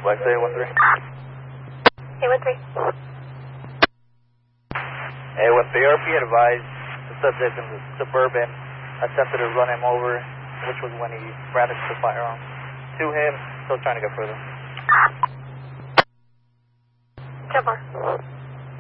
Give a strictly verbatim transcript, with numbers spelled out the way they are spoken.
West A one three. A one three. A one three, R P advised the subject in the Suburban attempted to run him over, which was when he brandished the firearm to him, still trying to go further. ten four.